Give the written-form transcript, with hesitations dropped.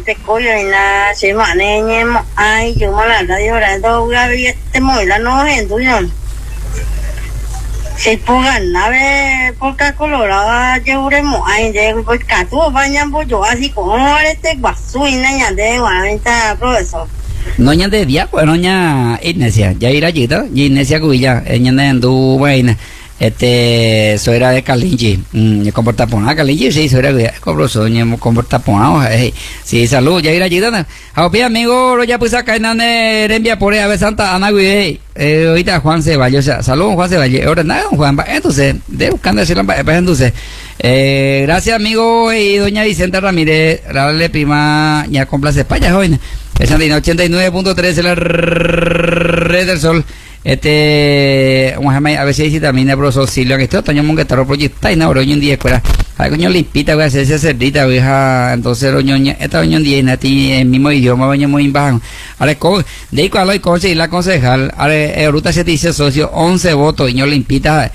te coyo y nada, se maneñemos, ay, yo me la radio orando, te mola, no, en tu yo. Se pongan nave, porque colorada, yo uremo, ay, de, pues, cato, bañan, pues, yo así como, este guasu, y nada, de, guarita, profesor. Noña de día, pues, noña Ignacia, ya irá allí, Ignacia Cubilla, ella en tu vaina. Soy era de Calinchi, comporta pona Calinchi, sí, soy era de Cobrosoña, comporta pona, sí, salud, ya ir allí, ¿dónde? A amigo, ya pues acá en envía por ahí a ver Santa Ana, güey, ahorita Juan Ceballos, salud, Juan Ceballos, ahora nada, Juan, entonces, de buscando decirlo, entonces, gracias amigo y doña Vicenta Ramírez, dale prima, ya complace España, joven, es 89.3 la red del sol. A veces dice también el profesor Silvia que este otoño monguetaro proyecta y no, hoy un día escuela. Ay, coño limpita, voy a hacer ese cerdita, vieja, entonces, esta oño un día en ti, en mismo idioma, baño muy bajo. Ahora, de ahí cuál hoy conseguir la concejal, ahora, Ruta 7 dice socio, 11 votos, y yo limpita,